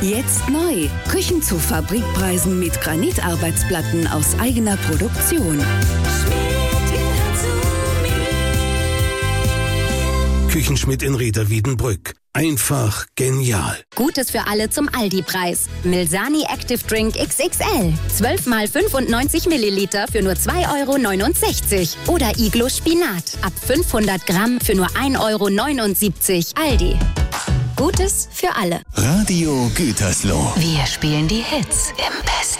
Jetzt neu. Küchen zu Fabrikpreisen mit Granitarbeitsplatten aus eigener Produktion. Küchenschmidt in Reda-Wiedenbrück. Einfach genial. Gutes für alle zum Aldi-Preis. Milsani Active Drink XXL. 12 mal 95 Milliliter für nur 2,69 €. Oder Iglo Spinat. Ab 500 Gramm für nur 1,79 €. Aldi. Gutes für alle. Radio Gütersloh. Wir spielen die Hits im Besten.